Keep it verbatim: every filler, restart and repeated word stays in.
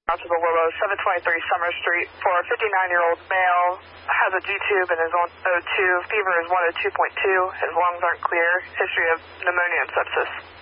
Out to the Willow, seven twenty-three Summer Street, for a fifty-nine-year-old male, has a G-tube in his own O two, fever is one oh two point two, his lungs aren't clear, history of pneumonia and sepsis.